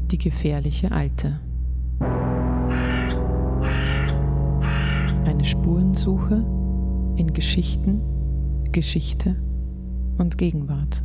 Die gefährliche Alte. Eine Spurensuche in Geschichten, Geschichte und Gegenwart.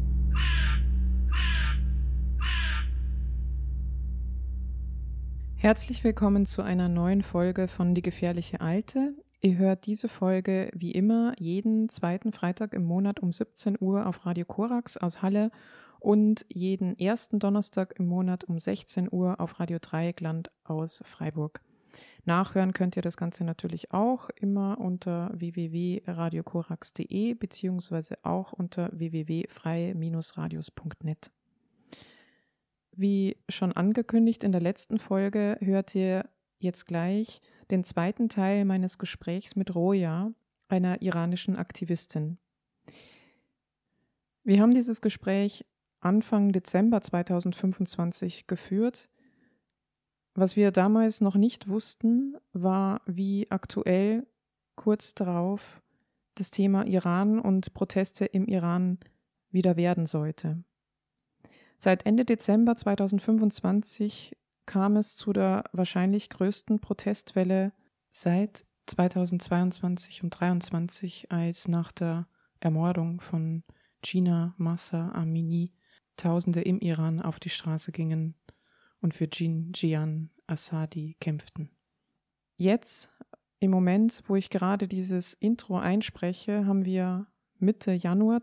Herzlich willkommen zu einer neuen Folge von Die gefährliche Alte. Ihr hört diese Folge wie immer jeden zweiten Freitag im Monat um 17 Uhr auf Radio Korax aus Halle und jeden ersten Donnerstag im Monat um 16 Uhr auf Radio Dreieckland aus Freiburg. Nachhören könnt ihr das Ganze natürlich auch immer unter www.radiokorax.de beziehungsweise auch unter www.freie-radios.net. Wie schon angekündigt in der letzten Folge hört ihr jetzt gleich den zweiten Teil meines Gesprächs mit Roja, einer iranischen Aktivistin. Wir haben dieses Gespräch Anfang Dezember 2025 geführt. Was wir damals noch nicht wussten, war, wie aktuell kurz darauf das Thema Iran und Proteste im Iran wieder werden sollte. Seit Ende Dezember 2025 kam es zu der wahrscheinlich größten Protestwelle seit 2022 und 2023, als nach der Ermordung von Jina Mahsa Amini Tausende im Iran auf die Straße gingen und für Jian Assadi kämpften. Jetzt, im Moment, wo ich gerade dieses Intro einspreche, haben wir Mitte Januar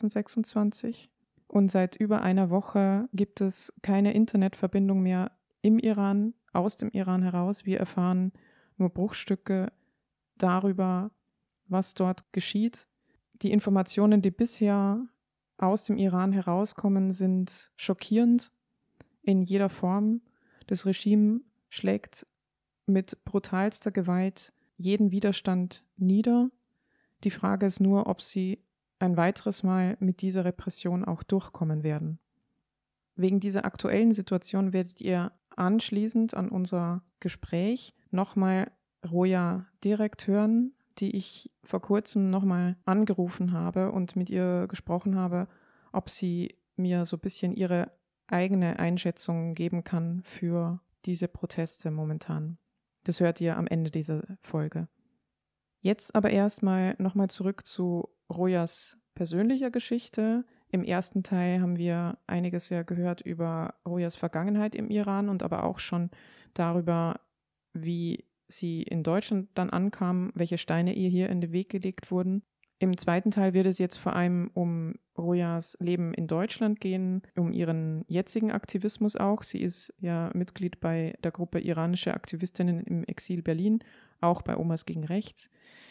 2026 und seit über einer Woche gibt es keine Internetverbindung mehr im Iran, aus dem Iran heraus. Wir erfahren nur Bruchstücke darüber, was dort geschieht. Die Informationen, die bisher aus dem Iran herauskommen, sind schockierend in jeder Form. Das Regime schlägt mit brutalster Gewalt jeden Widerstand nieder. Die Frage ist nur, ob sie ein weiteres Mal mit dieser Repression auch durchkommen werden. Wegen dieser aktuellen Situation werdet ihr anschließend an unser Gespräch nochmal Roja direkt hören, die ich vor kurzem nochmal angerufen habe und mit ihr gesprochen habe, ob sie mir so ein bisschen ihre eigene Einschätzung geben kann für diese Proteste momentan. Das hört ihr am Ende dieser Folge. Jetzt aber erstmal nochmal zurück zu Rojas persönlicher Geschichte. Im ersten Teil haben wir einiges ja gehört über Rojas Vergangenheit im Iran und aber auch schon darüber, wie sie in Deutschland dann ankam, welche Steine ihr hier in den Weg gelegt wurden. Im zweiten Teil wird es jetzt vor allem um Rojas Leben in Deutschland gehen, um ihren jetzigen Aktivismus auch. Sie ist ja Mitglied bei der Gruppe Iranische Aktivistinnen im Exil Berlin, auch bei Omas gegen Rechts.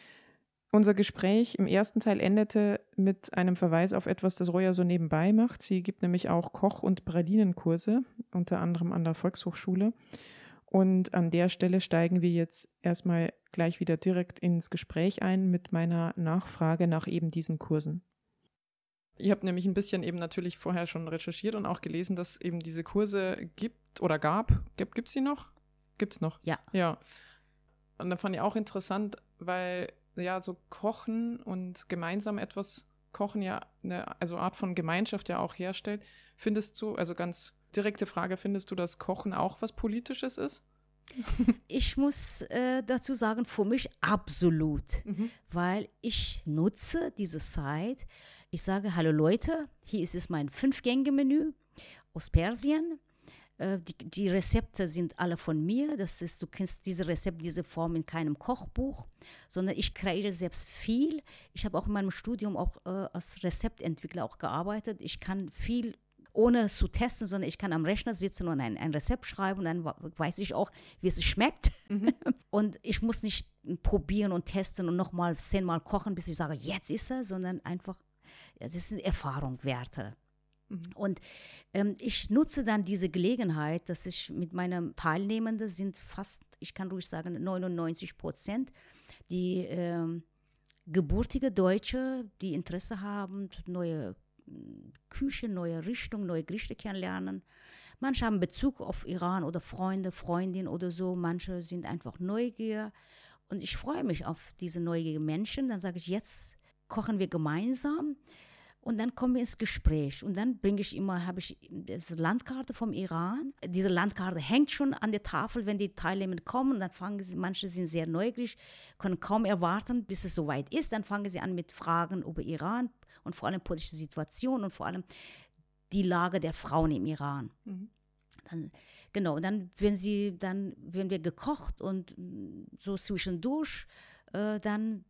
Unser Gespräch im ersten Teil endete mit einem Verweis auf etwas, das Roja so nebenbei macht. Sie gibt nämlich auch Koch- und Pralinenkurse, unter anderem an der Volkshochschule. Und an der Stelle steigen wir jetzt erstmal gleich wieder direkt ins Gespräch ein mit meiner Nachfrage nach eben diesen Kursen. Ich habe nämlich ein bisschen eben natürlich vorher schon recherchiert und auch gelesen, dass eben diese Kurse gibt oder gab. Gibt es sie noch? Gibt es noch? Ja. Ja. Und da fand ich auch interessant, weil ja so Kochen und gemeinsam etwas kochen ja eine Art von Gemeinschaft ja auch herstellt. Findest du, also ganz direkte Frage, findest du, dass Kochen auch was Politisches ist? Ich muss dazu sagen, für mich absolut, weil ich nutze diese Zeit. Ich sage, hallo Leute, hier ist es mein 5-Gänge-Menü aus Persien. Die Rezepte sind alle von mir. Das ist, du kennst diese Rezepte, diese Form in keinem Kochbuch, sondern ich kreiere selbst viel. Ich habe auch in meinem Studium auch als Rezeptentwickler auch gearbeitet. Ich kann viel ohne es zu testen, sondern ich kann am Rechner sitzen und ein Rezept schreiben und dann weiß ich auch, wie es schmeckt. Und ich muss nicht probieren und testen und nochmal 10-mal kochen, bis ich sage, jetzt ist es, sondern einfach, es ist eine Erfahrung, Werte. Und ich nutze dann diese Gelegenheit, dass ich mit meinen Teilnehmenden sind fast, ich kann ruhig sagen, 99%, die gebürtige Deutsche, die Interesse haben, neue Küche, neue Richtung, neue Gerichte kennenlernen. Manche haben Bezug auf Iran oder Freunde, Freundinnen oder so. Manche sind einfach neugierig. Und ich freue mich auf diese neugierigen Menschen. Dann sage ich, jetzt kochen wir gemeinsam. Und dann kommen wir ins Gespräch und dann habe ich diese Landkarte vom Iran. Diese Landkarte hängt schon an der Tafel, wenn die Teilnehmer kommen. Dann manche sind sehr neugierig, können kaum erwarten, bis es soweit ist. Dann fangen sie an mit Fragen über Iran und vor allem politische Situation und vor allem die Lage der Frauen im Iran. Dann werden wir gekocht und so zwischendurch, dann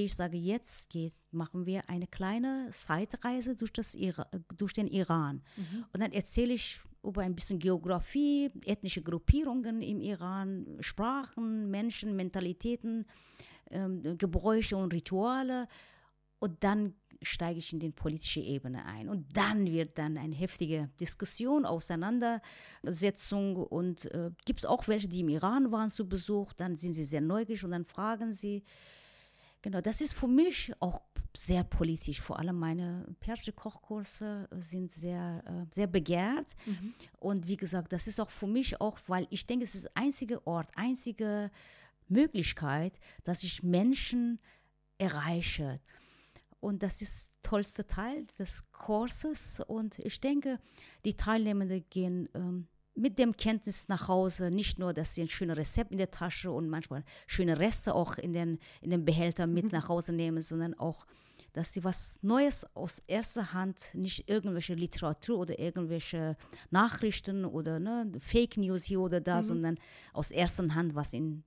machen wir eine kleine Zeitreise durch den Iran. Und dann erzähle ich über ein bisschen Geografie, ethnische Gruppierungen im Iran, Sprachen, Menschen, Mentalitäten, Gebräuche und Rituale. Und dann steige ich in die politische Ebene ein. Und dann wird dann eine heftige Diskussion, Auseinandersetzung. Und gibt es auch welche, die im Iran waren zu Besuch, dann sind sie sehr neugierig und dann fragen sie. Genau, das ist für mich auch sehr politisch. Vor allem meine persische Kochkurse sind sehr, sehr begehrt. Und wie gesagt, das ist auch für mich auch, weil ich denke, es ist der einzige Ort, einzige Möglichkeit, dass ich Menschen erreiche. Und das ist der tollste Teil des Kurses. Und ich denke, die Teilnehmenden gehen mit dem Kenntnis nach Hause, nicht nur, dass sie ein schönes Rezept in der Tasche und manchmal schöne Reste auch in den Behälter mit nach Hause nehmen, sondern auch, dass sie was Neues aus erster Hand, nicht irgendwelche Literatur oder irgendwelche Nachrichten oder Fake News hier oder da, sondern aus erster Hand was in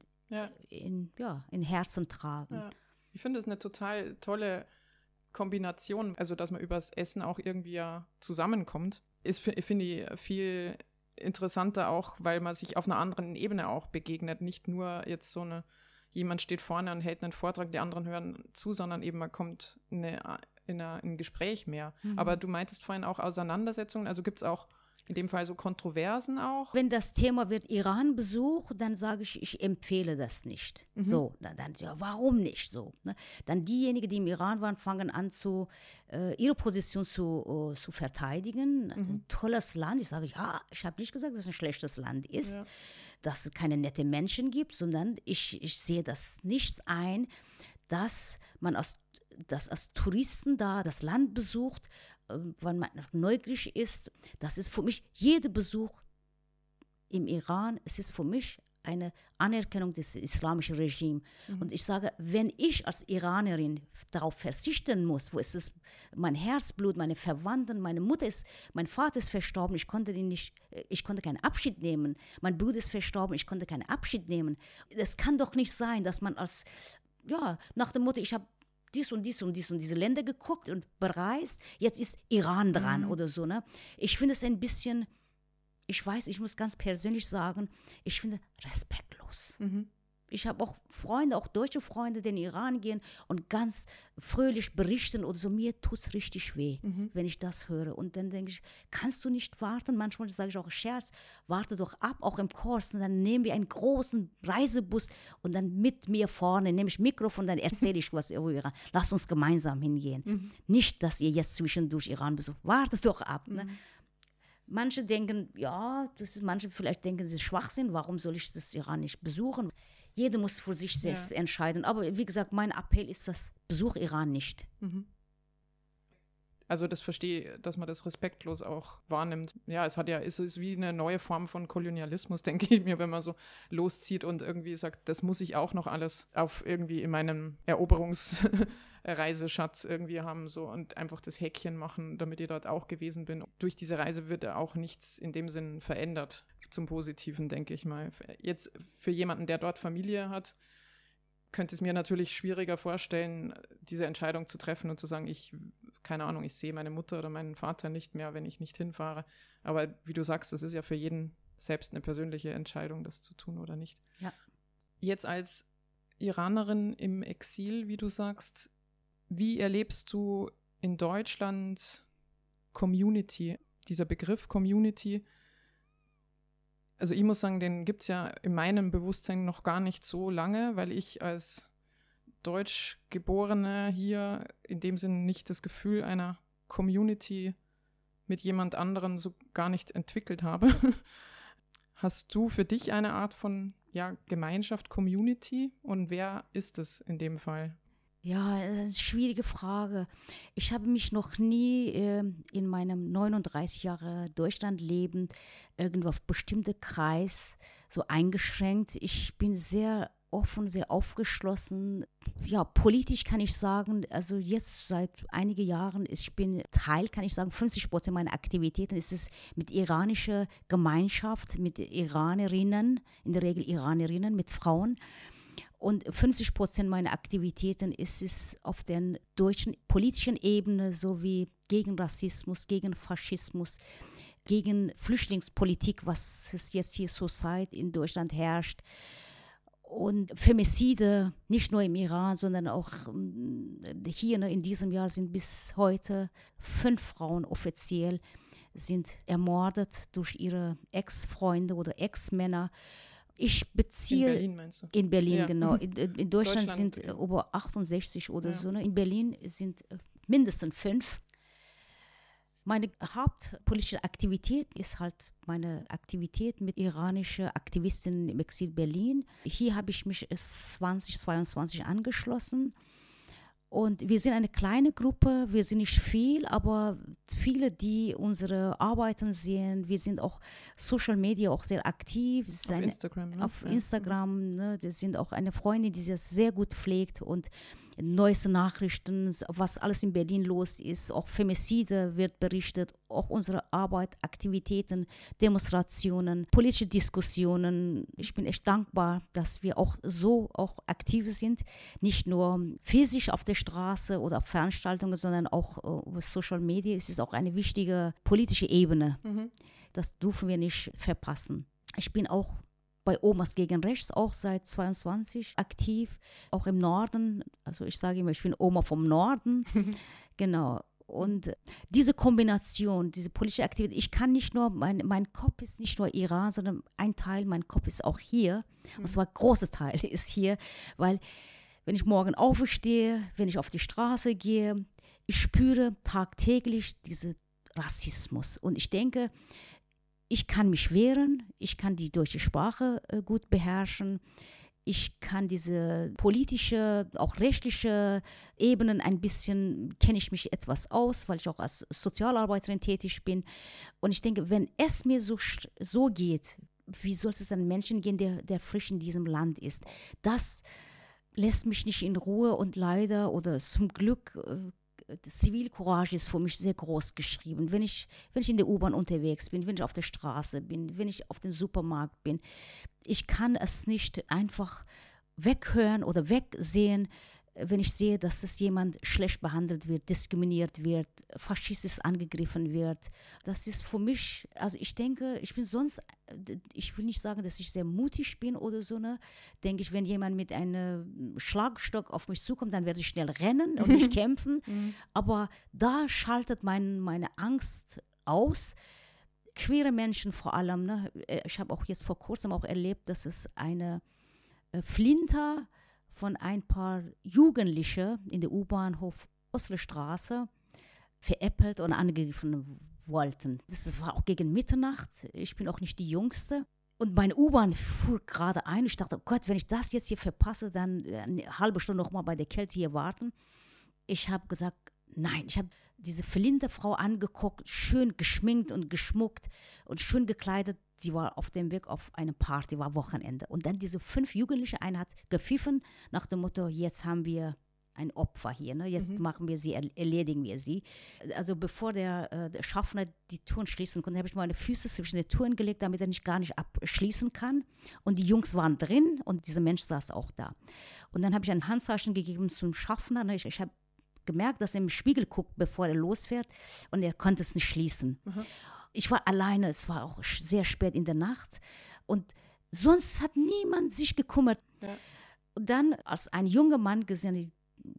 Herzen tragen. Ja. Ich finde es eine total tolle Kombination, also dass man übers Essen auch irgendwie zusammenkommt. Finde ich viel interessanter auch, weil man sich auf einer anderen Ebene auch begegnet. Nicht nur jetzt jemand steht vorne und hält einen Vortrag, die anderen hören zu, sondern eben man kommt in ein Gespräch mehr. Aber du meintest vorhin auch Auseinandersetzungen, also gibt es auch in dem Fall so Kontroversen auch? Wenn das Thema wird Iran-Besuch, dann sage ich empfehle das nicht. So, dann warum nicht so? Ne? Dann diejenigen, die im Iran waren, fangen an ihre Position zu verteidigen. Ein tolles Land. Ich sage, ich habe nicht gesagt, dass es ein schlechtes Land ist, dass es keine netten Menschen gibt, sondern ich sehe das nicht ein, dass man als Touristen da das Land besucht, weil man neugierig ist. Das ist für mich, jeder Besuch im Iran, es ist für mich eine Anerkennung des islamischen Regimes. Und ich sage, wenn ich als Iranerin darauf verzichten muss, wo es ist mein Herzblut, meine Verwandten, mein Vater ist verstorben, ich konnte keinen Abschied nehmen. Mein Bruder ist verstorben, ich konnte keinen Abschied nehmen. Es kann doch nicht sein, dass man nach dem Motto, ich habe dies und diese Länder geguckt und bereist, jetzt ist Iran dran oder so. Ne? Ich finde es ein bisschen, ich muss ganz persönlich sagen, ich finde respektlos. Ich habe auch Freunde, auch deutsche Freunde, die in den Iran gehen und ganz fröhlich berichten oder so. Mir tut es richtig weh, wenn ich das höre. Und dann denke ich, kannst du nicht warten? Manchmal sage ich auch Scherz, warte doch ab, auch im Kurs. Und dann nehmen wir einen großen Reisebus und dann mit mir vorne nehme ich Mikrofon, dann erzähle ich was über Iran. Lass uns gemeinsam hingehen. Nicht, dass ihr jetzt zwischendurch Iran besucht. Warte doch ab. Ne? Manche denken, manche vielleicht denken, es ist Schwachsinn. Warum soll ich das Iran nicht besuchen? Jeder muss für sich selbst entscheiden. Aber wie gesagt, mein Appell ist das, Besuch Iran nicht. Also das verstehe, dass man das respektlos auch wahrnimmt. Ja, es ist wie eine neue Form von Kolonialismus, denke ich mir, wenn man so loszieht und irgendwie sagt, das muss ich auch noch alles auf irgendwie in meinem Eroberungsreiseschatz irgendwie haben so und einfach das Häkchen machen, damit ich dort auch gewesen bin. Durch diese Reise wird auch nichts in dem Sinn verändert. Zum Positiven, denke ich mal. Jetzt für jemanden, der dort Familie hat, könnte es mir natürlich schwieriger vorstellen, diese Entscheidung zu treffen und zu sagen, ich sehe meine Mutter oder meinen Vater nicht mehr, wenn ich nicht hinfahre. Aber wie du sagst, es ist ja für jeden selbst eine persönliche Entscheidung, das zu tun oder nicht. Ja. Jetzt als Iranerin im Exil, wie du sagst, wie erlebst du in Deutschland Community? Dieser Begriff Community, also ich muss sagen, den gibt es ja in meinem Bewusstsein noch gar nicht so lange, weil ich als Deutschgeborene hier in dem Sinne nicht das Gefühl einer Community mit jemand anderem so gar nicht entwickelt habe. Hast du für dich eine Art von Gemeinschaft, Community und wer ist es in dem Fall? Ja, das ist eine schwierige Frage. Ich habe mich noch nie in meinem 39 Jahre Deutschlandleben irgendwo auf bestimmte Kreis so eingeschränkt. Ich bin sehr offen, sehr aufgeschlossen. Ja, politisch kann ich sagen, also jetzt seit einigen Jahren, ich bin Teil, kann ich sagen, 50% meiner Aktivitäten ist es mit iranischer Gemeinschaft, mit Iranerinnen, in der Regel Iranerinnen, mit Frauen. Und 50% meiner Aktivitäten ist es auf der deutschen politischen Ebene, sowie gegen Rassismus, gegen Faschismus, gegen Flüchtlingspolitik, was es jetzt hier zurzeit in Deutschland herrscht. Und Femizide, nicht nur im Iran, sondern auch hier in diesem Jahr sind bis heute 5 Frauen offiziell sind ermordet durch ihre Ex-Freunde oder Ex-Männer. Ich beziehe. In Berlin meinst du? In Berlin, ja. genau. In Deutschland sind über 68 oder so. Ne? In Berlin sind mindestens 5. Meine hauptpolitische Aktivität ist halt meine Aktivität mit iranischen Aktivistinnen im Exil Berlin. Hier habe ich mich 2022 angeschlossen. Und wir sind eine kleine Gruppe, wir sind nicht viel, aber viele, die unsere Arbeiten sehen, wir sind auch Social Media auch sehr aktiv. Auf Instagram. Ne? Auf Instagram, ne? Das sind auch eine Freundin, die das sehr gut pflegt und neueste Nachrichten, was alles in Berlin los ist, auch Femizide wird berichtet, auch unsere Arbeit, Aktivitäten, Demonstrationen, politische Diskussionen. Ich bin echt dankbar, dass wir auch so auch aktiv sind, nicht nur physisch auf der Straße oder auf Veranstaltungen, sondern auch über Social Media. Es ist auch eine wichtige politische Ebene. Das dürfen wir nicht verpassen. Ich bin auch bei Omas gegen Rechts auch seit 22 aktiv, auch im Norden. Also ich sage immer, ich bin Oma vom Norden. Genau. Und diese Kombination, diese politische Aktivität, ich kann nicht nur, mein Kopf ist nicht nur Iran, sondern ein Teil, mein Kopf ist auch hier. Und zwar ein großer Teil ist hier, weil wenn ich morgen aufstehe, wenn ich auf die Straße gehe, ich spüre tagtäglich diesen Rassismus. Und ich denke, ich kann mich wehren, ich kann die deutsche Sprache gut beherrschen, ich kann diese politische, auch rechtliche Ebenen ein bisschen, kenne ich mich etwas aus, weil ich auch als Sozialarbeiterin tätig bin. Und ich denke, wenn es mir so geht, wie soll es einem Menschen gehen, der frisch in diesem Land ist? Das lässt mich nicht in Ruhe und leider oder zum Glück Zivilcourage ist für mich sehr groß geschrieben. Wenn ich in der U-Bahn unterwegs bin, wenn ich auf der Straße bin, wenn ich auf dem Supermarkt bin, ich kann es nicht einfach weghören oder wegsehen, wenn ich sehe, dass es jemand schlecht behandelt wird, diskriminiert wird, faschistisch angegriffen wird. Das ist für mich, also ich denke, ich will nicht sagen, dass ich sehr mutig bin oder so, ne? Denke ich, wenn jemand mit einem Schlagstock auf mich zukommt, dann werde ich schnell rennen und nicht kämpfen. Aber da schaltet meine Angst aus. Queere Menschen vor allem, ne? Ich habe auch jetzt vor kurzem auch erlebt, dass es eine Flinter von ein paar Jugendlichen in der U-Bahnhof Oslerstraße veräppelt und angegriffen wollten. Das war auch gegen Mitternacht. Ich bin auch nicht die Jüngste. Und meine U-Bahn fuhr gerade ein. Ich dachte, oh Gott, wenn ich das jetzt hier verpasse, dann eine halbe Stunde noch mal bei der Kälte hier warten. Ich habe gesagt, nein. Ich habe diese verlinte Frau angeguckt, schön geschminkt und geschmuckt und schön gekleidet. Sie war auf dem Weg auf eine Party, war Wochenende. Und dann diese 5 Jugendliche, einer hat gepfiffen nach dem Motto, jetzt haben wir ein Opfer hier, ne? Jetzt machen wir sie, erledigen wir sie. Also bevor der Schaffner die Türen schließen konnte, habe ich meine Füße zwischen die Türen gelegt, damit er gar nicht abschließen kann. Und die Jungs waren drin und dieser Mensch saß auch da. Und dann habe ich ein Handzeichen gegeben zum Schaffner. Ne? Ich habe gemerkt, dass er im Spiegel guckt, bevor er losfährt, und er konnte es nicht schließen. Ich war alleine, es war auch sehr spät in der Nacht und sonst hat niemand sich gekümmert. Ja. Und dann, als ein junger Mann gesehen,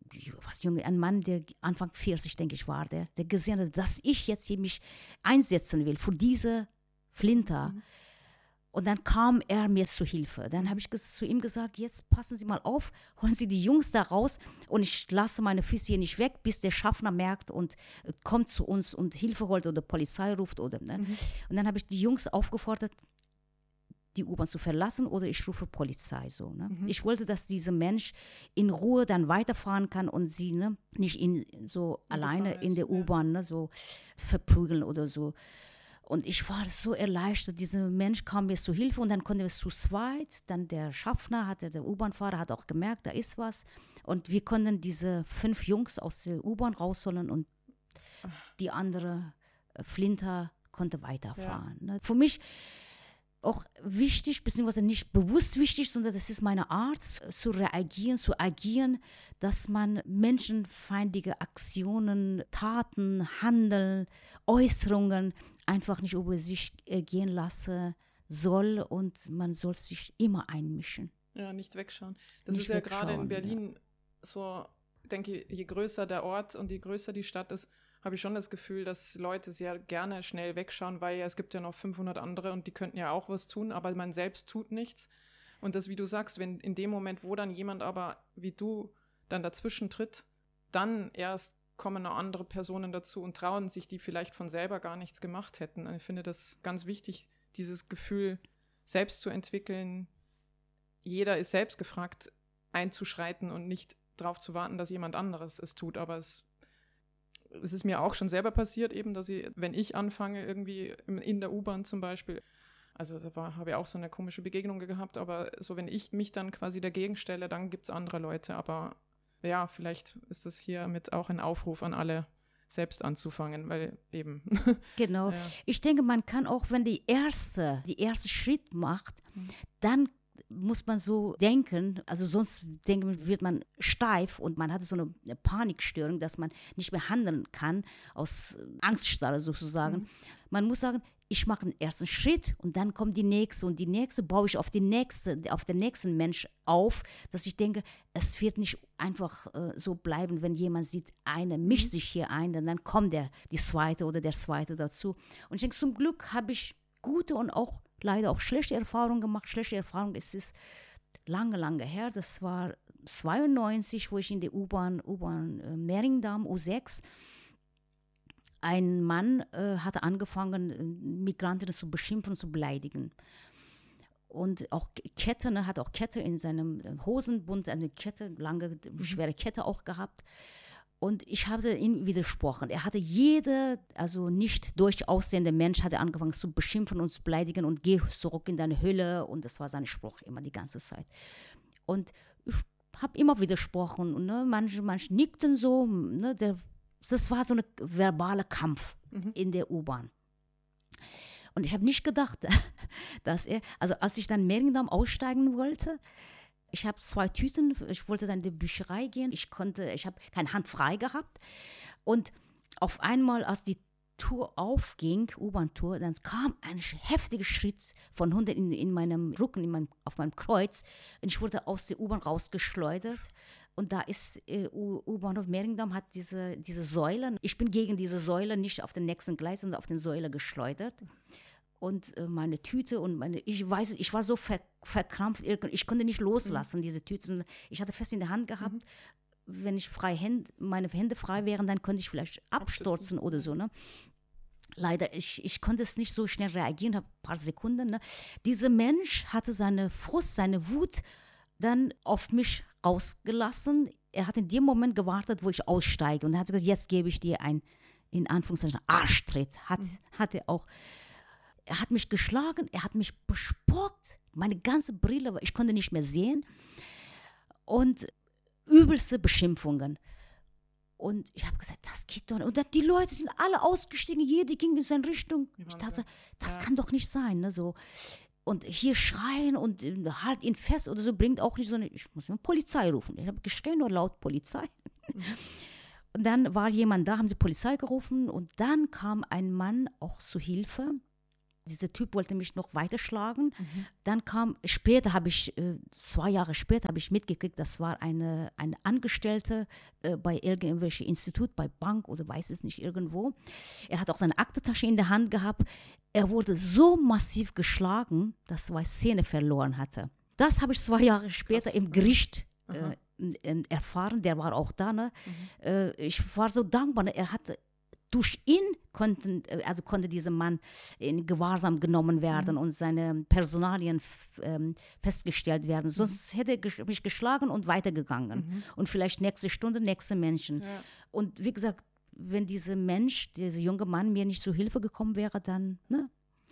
ein Mann, der Anfang 40, denke ich, war der gesehen hat, dass ich jetzt hier mich einsetzen will für diese Flinter. Und dann kam er mir zu Hilfe. Dann habe ich zu ihm gesagt, jetzt passen Sie mal auf, holen Sie die Jungs da raus und ich lasse meine Füße hier nicht weg, bis der Schaffner merkt und kommt zu uns und Hilfe holt oder Polizei ruft. Oder, ne? Und dann habe ich die Jungs aufgefordert, die U-Bahn zu verlassen oder ich rufe Polizei. So, ne? Ich wollte, dass dieser Mensch in Ruhe dann weiterfahren kann und sie, ne, nicht so alleine in der U-Bahn, ne, so verprügeln oder so. Und ich war so erleichtert, dieser Mensch kam mir zu Hilfe und dann konnten wir es zu zweit, dann der Schaffner, der U-Bahn-Fahrer hat auch gemerkt, da ist was. Und wir konnten diese 5 Jungs aus der U-Bahn rausholen und die andere Flinter konnte weiterfahren. Ja. Ne? Für mich auch wichtig, beziehungsweise nicht bewusst wichtig, sondern das ist meine Art, zu reagieren, zu agieren, dass man menschenfeindliche Aktionen, Taten, Handeln, Äußerungen einfach nicht über sich ergehen lassen soll und man soll sich immer einmischen. Ja, nicht wegschauen. Das ist ja gerade in Berlin so, denke ich, je größer der Ort und je größer die Stadt ist, habe ich schon das Gefühl, dass Leute sehr gerne schnell wegschauen, weil ja, es gibt ja noch 500 andere und die könnten ja auch was tun, aber man selbst tut nichts. Und das, wie du sagst, wenn in dem Moment, wo dann jemand aber wie du dann dazwischen tritt, dann erst kommen noch andere Personen dazu und trauen sich, die vielleicht von selber gar nichts gemacht hätten. Und ich finde das ganz wichtig, dieses Gefühl selbst zu entwickeln. Jeder ist selbst gefragt, einzuschreiten und nicht darauf zu warten, dass jemand anderes es tut, aber es ist mir auch schon selber passiert, eben, dass wenn ich anfange, irgendwie in der U-Bahn zum Beispiel, also da habe ich auch so eine komische Begegnung gehabt, aber so, wenn ich mich dann quasi dagegen stelle, dann gibt es andere Leute. Aber ja, vielleicht ist das hiermit auch ein Aufruf an alle, selbst anzufangen, weil eben. Genau. Ja. Ich denke, man kann auch, wenn die erste Schritt macht, dann muss man so denken, also sonst wird man steif und man hat so eine Panikstörung, dass man nicht mehr handeln kann, aus Angststarre sozusagen. Man muss sagen, ich mache den ersten Schritt und dann kommt die nächste und die nächste baue ich auf den nächsten Mensch auf, dass ich denke, es wird nicht einfach so bleiben, wenn jemand sieht, eine mischt sich hier ein, dann kommt die zweite oder der zweite dazu. Und ich denke, zum Glück habe ich gute und auch leider auch schlechte Erfahrungen gemacht. Schlechte Erfahrung ist lange, lange her. Das war 92, wo ich in der U-Bahn Mehringdamm, U6, ein Mann hatte angefangen, Migrantinnen zu beschimpfen und zu beleidigen. Und auch Kette, hat auch Kette in seinem Hosenbund, eine Kette, lange, schwere Kette auch gehabt. Und ich habe ihm widersprochen. Er hatte also nicht durchaussehende Mensch, hatte angefangen zu beschimpfen und zu beleidigen und geh zurück in deine Höhle. Und das war sein Spruch immer die ganze Zeit. Und ich habe immer widersprochen. Und ne, manche nickten so. Ne, das war so ein verbaler Kampf in der U-Bahn. Und ich habe nicht gedacht, dass also als ich dann Mehringdamm aussteigen wollte, ich habe 2 Tüten, ich wollte dann in die Bücherei gehen, ich habe keine Hand frei gehabt und auf einmal, als die Tür aufging, U-Bahn-Tour, dann kam ein heftiger Schritt von Hunden in meinem Rücken, auf meinem Kreuz und ich wurde aus der U-Bahn rausgeschleudert und da ist U-Bahnhof Mehringdamm hat diese Säule, ich bin gegen diese Säule nicht auf den nächsten Gleis, sondern auf den Säule geschleudert. Und meine Tüte und ich war so verkrampft, ich konnte nicht loslassen, diese Tüte. Ich hatte fest in der Hand gehabt, wenn ich meine Hände frei wären, dann könnte ich vielleicht abstürzen oder so. Ne? Leider, ich konnte es nicht so schnell reagieren, habe ein paar Sekunden. Ne? Dieser Mensch hatte seine Frust, seine Wut dann auf mich rausgelassen. Er hat in dem Moment gewartet, wo ich aussteige. Und er hat gesagt, jetzt gebe ich dir in Anführungszeichen, Arschtritt. Hat er auch. Er hat mich geschlagen, er hat mich bespuckt, meine ganze Brille, ich konnte nicht mehr sehen und übelste Beschimpfungen. Und ich habe gesagt, das geht doch nicht. Und dann die Leute sind alle ausgestiegen, jeder ging in seine Richtung. Ich dachte, das kann doch nicht sein. Ne, so. Und hier schreien und halt ihn fest oder so bringt auch nicht so ich muss eine Polizei rufen. Ich habe geschrien, nur laut Polizei. Und dann war jemand da, haben sie Polizei gerufen und dann kam ein Mann auch zu Hilfe. Dieser Typ wollte mich noch weiterschlagen. Dann kam, 2 Jahre später habe ich mitgekriegt, das war eine Angestellte bei irgendwelchem Institut, bei Bank oder weiß es nicht, irgendwo. Er hat auch seine Aktentasche in der Hand gehabt. Er wurde so massiv geschlagen, dass er Zähne verloren hatte. Das habe ich 2 Jahre später im Gericht erfahren. Der war auch da. Ne? Ich war so dankbar. Er hatte durch ihn konnte dieser Mann in Gewahrsam genommen werden und seine Personalien festgestellt werden. Sonst hätte er mich geschlagen und weitergegangen. Und vielleicht nächste Stunde, nächste Menschen. Ja. Und wie gesagt, wenn dieser junge Mann mir nicht zur Hilfe gekommen wäre, dann, ne?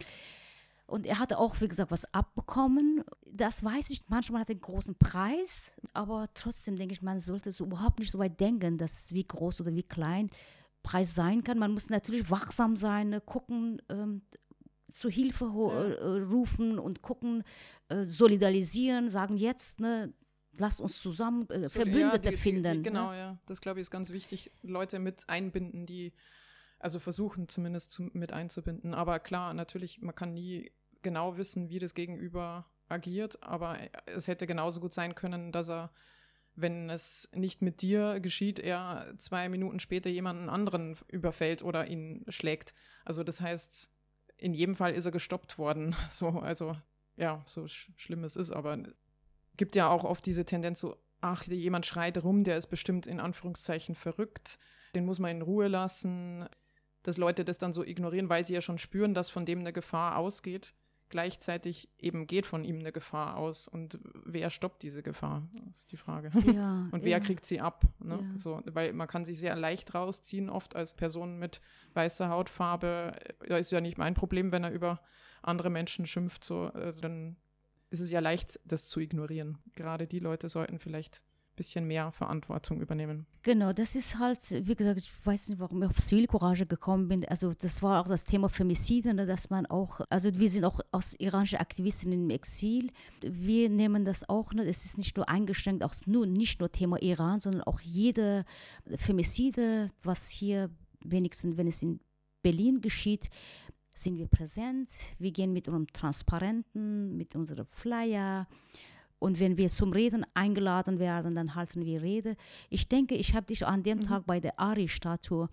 Und er hatte auch, wie gesagt, was abbekommen. Das weiß ich, manchmal hat er einen großen Preis, aber trotzdem denke ich, man sollte so überhaupt nicht so weit denken, dass wie groß oder wie klein Preis sein kann. Man muss natürlich wachsam sein, ne, gucken, zur Hilfe rufen und gucken, solidarisieren, sagen jetzt, ne, lasst uns zusammen Verbündete finden. Genau, ja. Das, glaube ich, ist ganz wichtig, Leute mit einbinden, die also versuchen zumindest mit einzubinden. Aber klar, natürlich, man kann nie genau wissen, wie das Gegenüber agiert, aber es hätte genauso gut sein können, dass er, wenn es nicht mit dir geschieht, er 2 Minuten später jemanden anderen überfällt oder ihn schlägt. Also das heißt, in jedem Fall ist er gestoppt worden. So, also ja, so schlimm es ist, aber gibt ja auch oft diese Tendenz so, ach, jemand schreit rum, der ist bestimmt in Anführungszeichen verrückt, den muss man in Ruhe lassen, dass Leute das dann so ignorieren, weil sie ja schon spüren, dass von dem eine Gefahr ausgeht. Gleichzeitig eben geht von ihm eine Gefahr aus. Und wer stoppt diese Gefahr? Das ist die Frage. Ja, und wer kriegt sie ab? Ne? Ja. So, weil man kann sich sehr leicht rausziehen, oft als Person mit weißer Hautfarbe. Da ist ja nicht mein Problem, wenn er über andere Menschen schimpft. So, dann ist es ja leicht, das zu ignorieren. Gerade die Leute sollten vielleicht ein bisschen mehr Verantwortung übernehmen. Genau, das ist halt, wie gesagt, ich weiß nicht, warum ich auf Zivilcourage gekommen bin. Also das war auch das Thema Femizide, ne, dass man auch, also wir sind auch aus iranischen Aktivistinnen im Exil. Wir nehmen das auch, ne, es ist nicht nur eingeschränkt, auch nicht nur Thema Iran, sondern auch jede Femizide, was hier wenigstens, wenn es in Berlin geschieht, sind wir präsent. Wir gehen mit unserem Transparenten, mit unserem Flyer. Und wenn wir zum Reden eingeladen werden, dann halten wir Rede. Ich denke, ich habe dich an dem Tag bei der Ari-Statue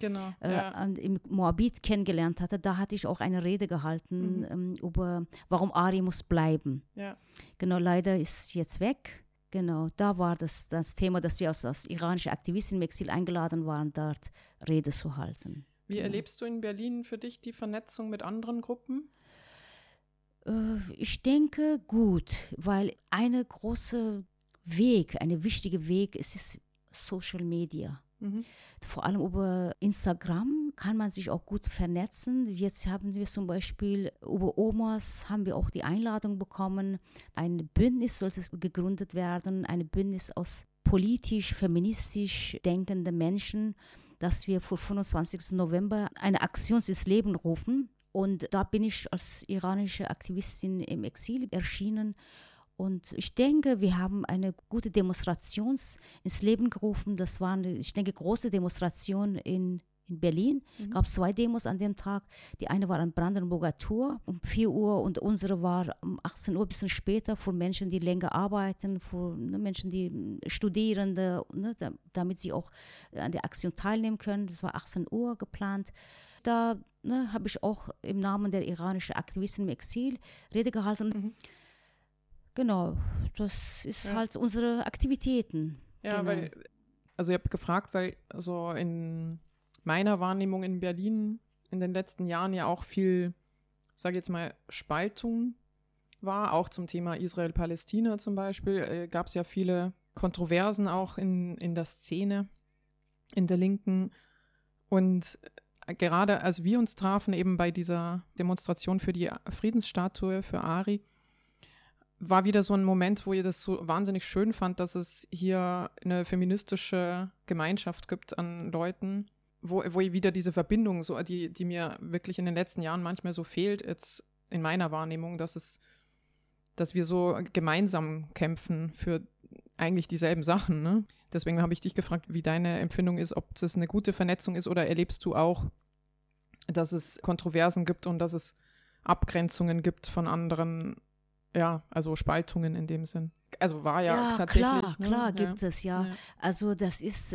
im Moabit kennengelernt hatte. Da hatte ich auch eine Rede gehalten über, warum Ari muss bleiben. Ja. Genau, leider ist jetzt weg. Genau, da war das Thema, dass wir als iranische Aktivisten im Exil eingeladen waren, dort Rede zu halten. Wie erlebst du in Berlin für dich die Vernetzung mit anderen Gruppen? Ich denke gut, weil eine wichtige Weg ist Social Media. Vor allem über Instagram kann man sich auch gut vernetzen. Jetzt haben wir zum Beispiel über OMAS haben wir auch die Einladung bekommen. Ein Bündnis sollte gegründet werden, ein Bündnis aus politisch, feministisch denkenden Menschen, dass wir vor 25. November eine Aktion ins Leben rufen. Und da bin ich als iranische Aktivistin im Exil erschienen. Und ich denke, wir haben eine gute Demonstration ins Leben gerufen. Das war ich denke, große Demonstration in Berlin. Es gab 2 Demos an dem Tag. Die eine war an Brandenburger Tor um 4 Uhr und unsere war um 18 Uhr, ein bisschen später, für Menschen, die länger arbeiten, für Menschen, die Studierende, damit sie auch an der Aktion teilnehmen können. Das war 18 Uhr geplant. Da habe ich auch im Namen der iranischen Aktivisten im Exil Rede gehalten. Genau, das ist halt unsere Aktivitäten. Ja, genau. Ich habe gefragt, weil so in meiner Wahrnehmung in Berlin in den letzten Jahren ja auch viel, sage ich jetzt mal, Spaltung war, auch zum Thema Israel-Palästina zum Beispiel, gab es ja viele Kontroversen auch in der Szene, in der Linken. Und gerade als wir uns trafen, eben bei dieser Demonstration für die Friedensstatue für Ari, war wieder so ein Moment, wo ich das so wahnsinnig schön fand, dass es hier eine feministische Gemeinschaft gibt an Leuten, wo ich wieder diese Verbindung, so, die mir wirklich in den letzten Jahren manchmal so fehlt, jetzt in meiner Wahrnehmung, dass wir so gemeinsam kämpfen für eigentlich dieselben Sachen, ne? Deswegen habe ich dich gefragt, wie deine Empfindung ist, ob das eine gute Vernetzung ist oder erlebst du auch, dass es Kontroversen gibt und dass es Abgrenzungen gibt von anderen, ja, also Spaltungen in dem Sinn. Also war ja tatsächlich. Klar gibt es, ja. Also das ist,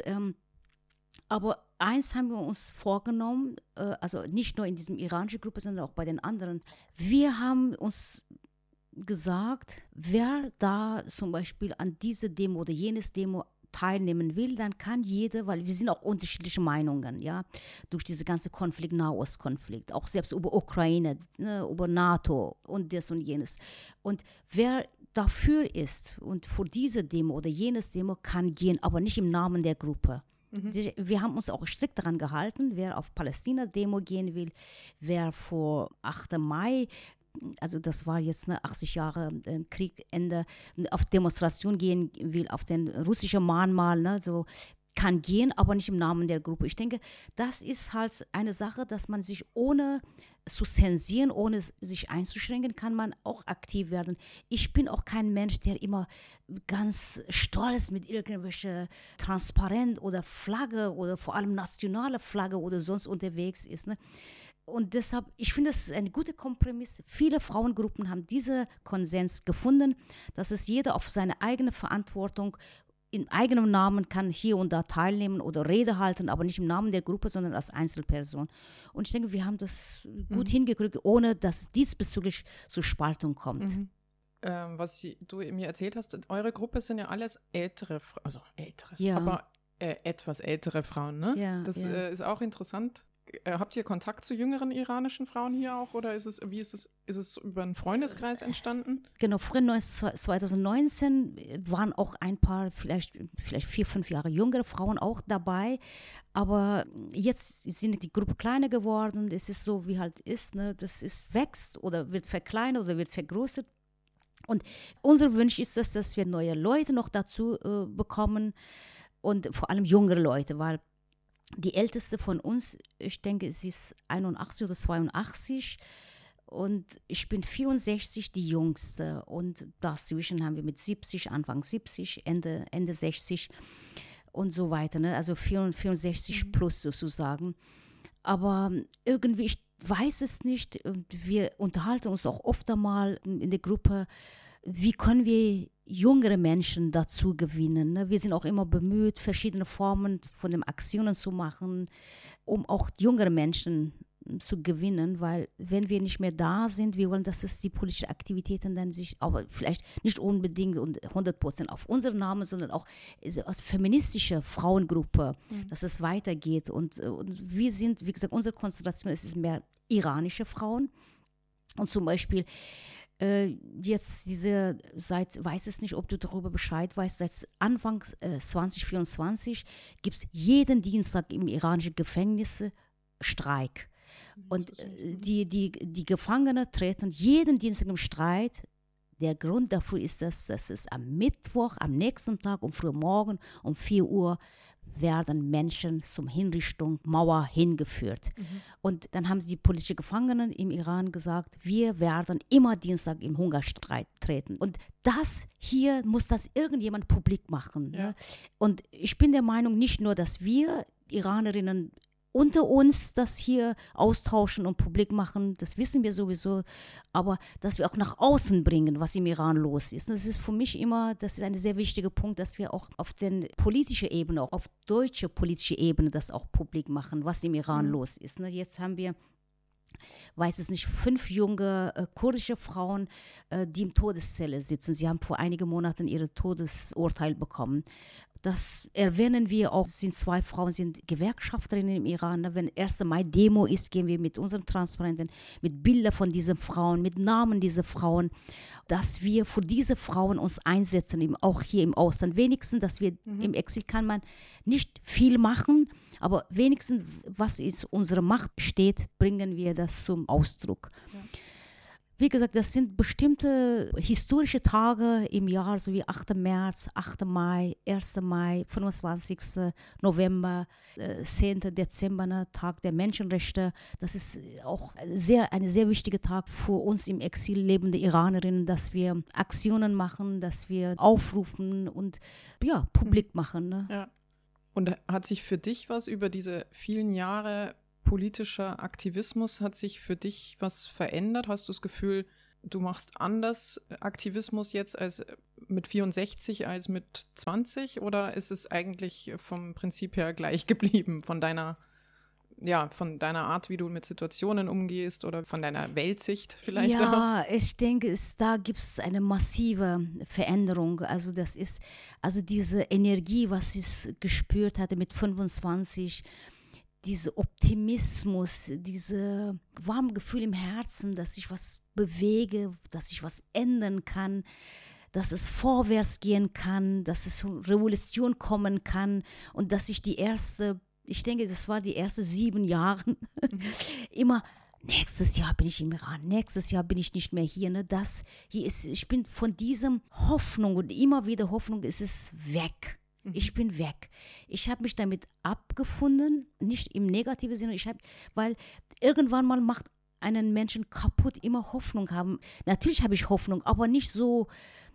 aber eins haben wir uns vorgenommen, also nicht nur in diesem iranischen Gruppe, sondern auch bei den anderen. Wir haben uns gesagt, wer da zum Beispiel an diese Demo oder jenes Demo teilnehmen will, dann kann jeder, weil wir sind auch unterschiedliche Meinungen, ja, durch diese ganze Konflikt, Nahostkonflikt, auch selbst über Ukraine, ne, über NATO und das und jenes. Und wer dafür ist und für diese Demo oder jenes Demo kann gehen, aber nicht im Namen der Gruppe. Wir haben uns auch strikt daran gehalten, wer auf Palästina-Demo gehen will, wer vor 8. Mai, also das war jetzt 80 Jahre Kriegende, auf Demonstration gehen will, auf den russischen Mahnmal, ne, so kann gehen, aber nicht im Namen der Gruppe. Ich denke, das ist halt eine Sache, dass man sich ohne zu zensieren, ohne sich einzuschränken, kann man auch aktiv werden. Ich bin auch kein Mensch, der immer ganz stolz mit irgendwelcher Transparent oder Flagge oder vor allem nationale Flagge oder sonst unterwegs ist. Ne? Und deshalb, ich finde, es ist ein guter Kompromiss. Viele Frauengruppen haben diesen Konsens gefunden, dass es jeder auf seine eigene Verantwortung in eigenem Namen kann hier und da teilnehmen oder Rede halten, aber nicht im Namen der Gruppe, sondern als Einzelperson. Und ich denke, wir haben das gut hingekriegt, ohne dass diesbezüglich zur Spaltung kommt. Was du mir erzählt hast, eure Gruppe sind ja alles ältere, ja. aber etwas ältere Frauen, ne? Ja, das ist auch interessant. Habt ihr Kontakt zu jüngeren iranischen Frauen hier auch oder ist es über einen Freundeskreis entstanden? Genau, früher 2019 waren auch ein paar, vielleicht 4-5 Jahre jüngere Frauen auch dabei, aber jetzt sind die Gruppe kleiner geworden, es ist so, wie halt ist, ne? Das ist, wächst oder wird verkleinert oder wird vergrößert. Und unser Wunsch ist es, dass wir neue Leute noch dazu bekommen und vor allem jüngere Leute, weil die älteste von uns, ich denke, sie ist 81 oder 82 und ich bin 64, die jüngste. Und dazwischen haben wir mit 70, Anfang 70, Ende 60 und so weiter. Ne? Also 64 plus sozusagen. Aber irgendwie, ich weiß es nicht, wir unterhalten uns auch oft einmal in der Gruppe, wie können wir jüngere Menschen dazu gewinnen. Ne? Wir sind auch immer bemüht, verschiedene Formen von den Aktionen zu machen, um auch jüngere Menschen zu gewinnen, weil wenn wir nicht mehr da sind, wir wollen, dass es die politischen Aktivitäten dann sich, aber vielleicht nicht unbedingt und 100% auf unseren Namen, sondern auch als feministische Frauengruppe, dass es weitergeht. Und wir sind, wie gesagt, unsere Konzentration ist mehr iranische Frauen. Und zum Beispiel jetzt weiß es nicht, ob du darüber Bescheid weißt, seit Anfang 2024 gibt es jeden Dienstag im iranischen Gefängnis Streik. Und die Gefangenen treten jeden Dienstag im Streit. Der Grund dafür ist, dass es am Mittwoch, am nächsten Tag um früh morgen um 4 Uhr werden Menschen zum Hinrichtung Mauer hingeführt. Und dann haben die politischen Gefangenen im Iran gesagt, wir werden immer Dienstag im Hungerstreik treten. Und das hier muss das irgendjemand publik machen. Ja. Ne? Und ich bin der Meinung, nicht nur, dass wir Iranerinnen unter uns das hier austauschen und publik machen, das wissen wir sowieso, aber dass wir auch nach außen bringen, was im Iran los ist. Das ist für mich immer, das ist ein sehr wichtiger Punkt, dass wir auch auf der politischen Ebene, auch auf deutscher politischer Ebene das auch publik machen, was im Iran los ist. Jetzt haben wir, weiß es nicht, 5 junge kurdische Frauen, die im Todeszelle sitzen. Sie haben vor einigen Monaten ihr Todesurteil bekommen. Das erwähnen wir auch, sind 2 Frauen, sind Gewerkschafterinnen im Iran. Wenn 1. Mai Demo ist, gehen wir mit unseren Transparenten, mit Bildern von diesen Frauen, mit Namen dieser Frauen, dass wir für diese Frauen uns einsetzen, auch hier im Ausland. Wenigstens, dass wir im Exil kann man nicht viel machen, aber wenigstens, was in unserer Macht steht, bringen wir das zum Ausdruck. Ja. Wie gesagt, das sind bestimmte historische Tage im Jahr, so wie 8. März, 8. Mai, 1. Mai, 25. November, 10. Dezember, Tag der Menschenrechte. Das ist auch ein sehr wichtiger Tag für uns im Exil lebende Iranerinnen, dass wir Aktionen machen, dass wir aufrufen und ja, publik machen. Ne? Ja. Und hat sich für dich was über diese vielen Jahre politischer Aktivismus, hat sich für dich was verändert? Hast du das Gefühl, du machst anders Aktivismus jetzt als mit 64 als mit 20? Oder ist es eigentlich vom Prinzip her gleich geblieben von deiner von deiner Art, wie du mit Situationen umgehst oder von deiner Weltsicht vielleicht auch? Ja, ich denke, da gibt es eine massive Veränderung. Also das ist, also diese Energie, was ich gespürt hatte mit 25, dieser Optimismus, diese warme Gefühl im Herzen, dass ich was bewege, dass ich was ändern kann, dass es vorwärts gehen kann, dass es zur Revolution kommen kann und dass ich ich denke, das war die ersten 7 Jahre, immer, nächstes Jahr bin ich im Iran, nächstes Jahr bin ich nicht mehr hier. Ne? Ich bin von diesem Hoffnung und immer wieder Hoffnung, ist es weg. Ich bin weg. Ich habe mich damit abgefunden, nicht im negativen Sinne, weil irgendwann mal macht einen Menschen kaputt, immer Hoffnung haben. Natürlich habe ich Hoffnung, aber nicht so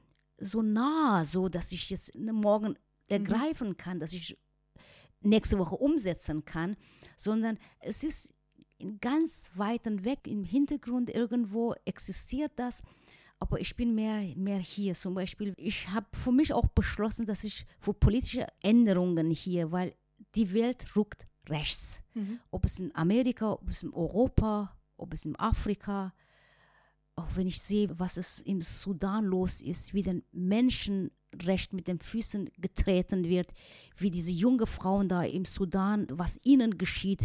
nah, so dass ich es morgen ergreifen kann, dass ich nächste Woche umsetzen kann, sondern es ist ganz weit weg im Hintergrund irgendwo existiert das, aber ich bin mehr hier. Zum Beispiel, ich habe für mich auch beschlossen, dass ich für politische Änderungen hier, weil die Welt rückt rechts. Ob es in Amerika, ob es in Europa, ob es in Afrika, auch wenn ich sehe, was es im Sudan los ist, wie den Menschenrecht mit den Füßen getreten wird, wie diese jungen Frauen da im Sudan, was ihnen geschieht,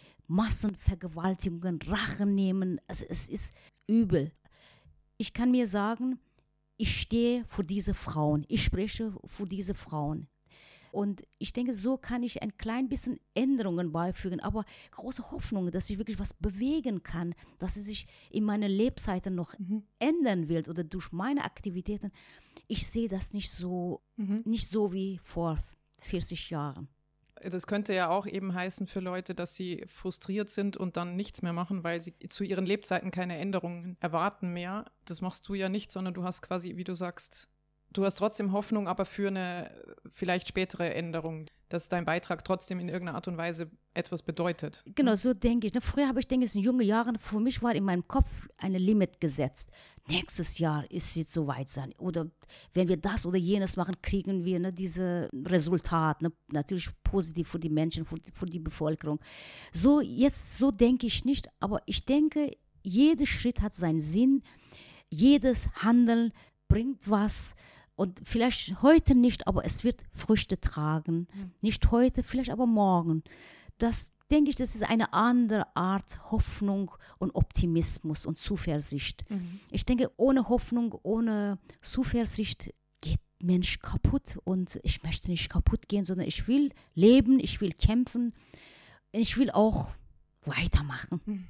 Massenvergewaltigungen, Rache nehmen, also es ist übel. Ich kann mir sagen, ich stehe für diese Frauen, ich spreche für diese Frauen. Und ich denke, so kann ich ein klein bisschen Änderungen beifügen, aber große Hoffnung, dass ich wirklich was bewegen kann, dass es sich in meiner Lebzeiten noch ändern wird oder durch meine Aktivitäten. Ich sehe das nicht so wie vor 40 Jahren. Das könnte ja auch eben heißen für Leute, dass sie frustriert sind und dann nichts mehr machen, weil sie zu ihren Lebzeiten keine Änderungen erwarten mehr. Das machst du ja nicht, sondern du hast quasi, wie du sagst, du hast trotzdem Hoffnung, aber für eine vielleicht spätere Änderung, dass dein Beitrag trotzdem in irgendeiner Art und Weise etwas bedeutet. Genau, so denke ich. Früher habe ich, denke ich, in jungen Jahren, für mich war in meinem Kopf eine Limit gesetzt. Nächstes Jahr ist es soweit sein. Oder wenn wir das oder jenes machen, kriegen wir dieses Resultat. Natürlich positiv für die Menschen, für die Bevölkerung. So denke ich nicht, aber ich denke, jeder Schritt hat seinen Sinn. Jedes Handeln bringt was. Und vielleicht heute nicht, aber es wird Früchte tragen. Nicht heute, vielleicht aber morgen. Das denke ich, das ist eine andere Art Hoffnung und Optimismus und Zuversicht. Ich denke, ohne Hoffnung, ohne Zuversicht geht Mensch kaputt. Und ich möchte nicht kaputt gehen, sondern ich will leben, ich will kämpfen. Und ich will auch weitermachen.